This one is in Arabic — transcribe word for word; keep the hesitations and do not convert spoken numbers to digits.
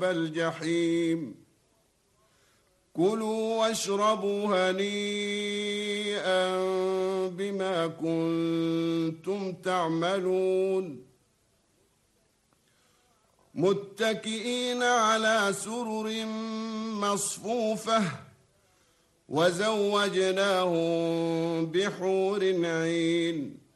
الجحيم كلوا واشربوا هنيئا بما كنتم تعملون متكئين على سرر مصفوفة وزوجناهم بحور عين